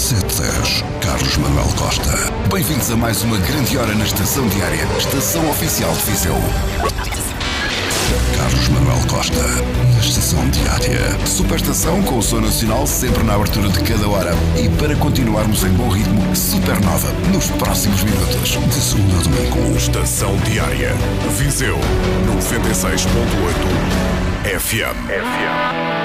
710, Carlos Manuel Costa. Bem-vindos a mais uma grande hora na Estação Diária, Estação Oficial de Viseu. Carlos Manuel Costa, na Estação Diária. Superestação com o som nacional sempre na abertura de cada hora. E para continuarmos em bom ritmo, Supernova nos próximos minutos. De segunda a domingo. Estação Diária. Viseu 96.8 FM.